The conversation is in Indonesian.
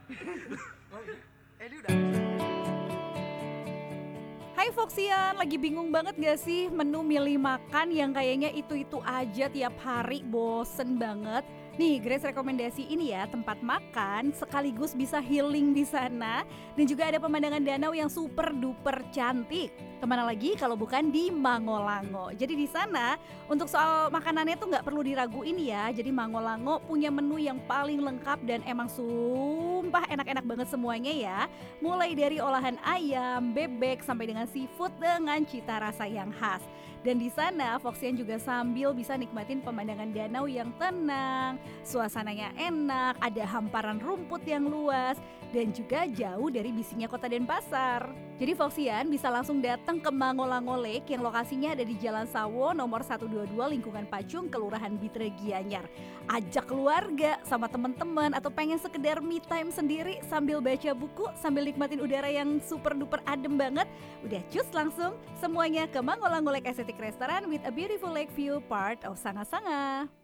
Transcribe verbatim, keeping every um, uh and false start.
Oh iya? Eh dia udah habis. Hai Foxian, lagi bingung banget gak sih menu milih makan yang kayaknya itu-itu aja tiap hari, bosen banget. Nih, Grace rekomendasi ini ya, tempat makan sekaligus bisa healing di sana dan juga ada pemandangan danau yang super duper cantik. Kemana lagi kalau bukan di Mangolango. Jadi di sana untuk soal makanannya tuh nggak perlu diraguin ya. Jadi Mangolango punya menu yang paling lengkap dan emang sumpah enak-enak banget semuanya ya. Mulai dari olahan ayam, bebek, sampai dengan seafood dengan cita rasa yang khas. Dan di sana Foxian juga sambil bisa nikmatin pemandangan danau yang tenang, suasananya enak, ada hamparan rumput yang luas, dan juga jauh dari bisiknya kota Denpasar. Jadi Foxian bisa langsung datang ke Mangolango Lake yang lokasinya ada di Jalan Sawo nomor seratus dua puluh dua Lingkungan Pacung, Kelurahan Bitre Gianyar. Ajak keluarga sama teman-teman atau pengen sekedar me time sendiri sambil baca buku, sambil nikmatin udara yang super duper adem banget. Udah cus langsung semuanya ke Mangolango Lake Aesthetic Restaurant with a beautiful lake view part of Sanga Sanga.